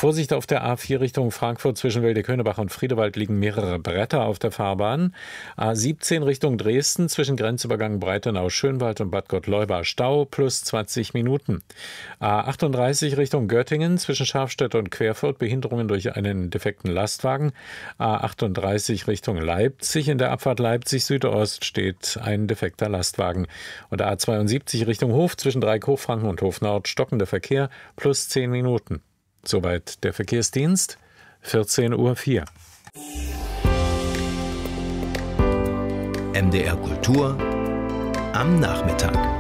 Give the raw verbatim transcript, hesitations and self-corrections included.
Vorsicht auf der A vier Richtung Frankfurt zwischen Wilde-Könebach und Friedewald liegen mehrere Bretter auf der Fahrbahn. A siebzehn Richtung Dresden zwischen Grenzübergang Breitenau-Schönwald und Bad Gottleuba Stau plus zwanzig Minuten. A achtunddreißig Richtung Göttingen zwischen Scharfstedt und Querfurt Behinderungen durch einen defekten Lastwagen. A achtunddreißig Richtung Leipzig in der Abfahrt Leipzig Südost steht ein defekter Lastwagen. Und A zweiundsiebzig Richtung Hof zwischen Dreieck-Hochfranken und Hof Nord stockender Verkehr plus zehn Minuten. Soweit der Verkehrsdienst, vierzehn Uhr vier. M D R Kultur am Nachmittag.